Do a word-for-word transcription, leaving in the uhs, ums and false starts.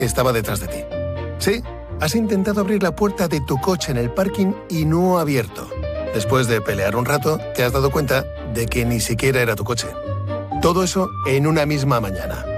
estaba detrás de ti. Sí, has intentado abrir la puerta de tu coche en el parking y no ha abierto. Después de pelear un rato, te has dado cuenta de que ni siquiera era tu coche. Todo eso en una misma mañana.